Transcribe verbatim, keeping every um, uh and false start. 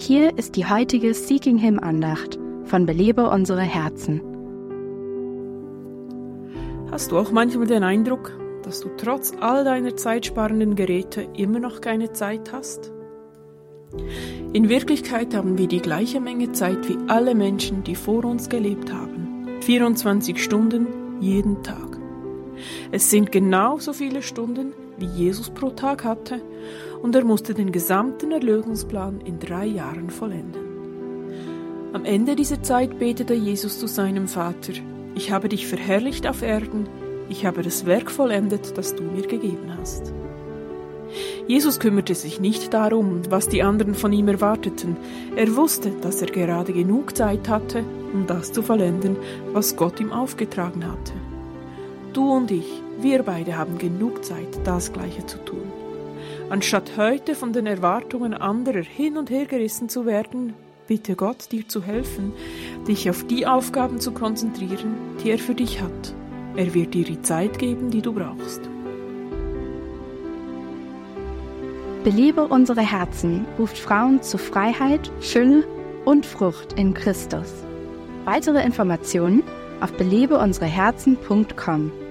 Hier ist die heutige Seeking Him Andacht von Belebe unsere Herzen. Hast du auch manchmal den Eindruck, dass du trotz all deiner zeitsparenden Geräte immer noch keine Zeit hast? In Wirklichkeit haben wir die gleiche Menge Zeit wie alle Menschen, die vor uns gelebt haben. vierundzwanzig Stunden jeden Tag. Es sind genauso viele Stunden, wie Jesus pro Tag hatte, und er musste den gesamten Erlösungsplan in drei Jahren vollenden. Am Ende dieser Zeit betete Jesus zu seinem Vater: Ich habe dich verherrlicht auf Erden, ich habe das Werk vollendet, das du mir gegeben hast. Jesus kümmerte sich nicht darum, was die anderen von ihm erwarteten. Er wusste, dass er gerade genug Zeit hatte, um das zu vollenden, was Gott ihm aufgetragen hatte. Du und ich, wir beide haben genug Zeit, das Gleiche zu tun. Anstatt heute von den Erwartungen anderer hin und her gerissen zu werden, bitte Gott, dir zu helfen, dich auf die Aufgaben zu konzentrieren, die er für dich hat. Er wird dir die Zeit geben, die du brauchst. Belebe unsere Herzen ruft Frauen zu Freiheit, Fülle und Frucht in Christus. Weitere Informationen auf belebe unsere herzen punkt com.